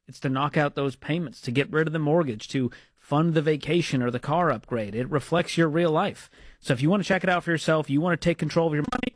It's to knock out those payments, to get rid of the mortgage, to fund the vacation or the car upgrade. It reflects your real life. So if you want to check it out for yourself, you want to take control of your money,